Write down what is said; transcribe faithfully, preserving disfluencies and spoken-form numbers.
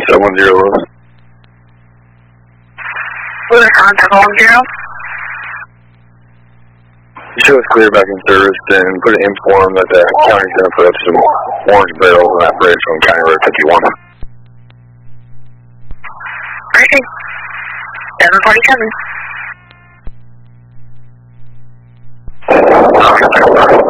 seven one zero. With a contact on zero. Show us clear back in service, then put an inform that the county's going to put up some orange barrels on that bridge on County Road fifty-one. Okay. seven forty-seven.